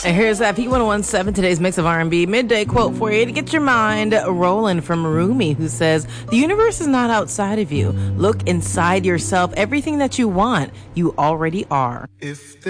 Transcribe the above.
And here's that P1017, today's mix of R&B midday quote for you to get your mind rolling from Rumi, who says, the universe is not outside of you. Look inside yourself. Everything that you want, you already are. If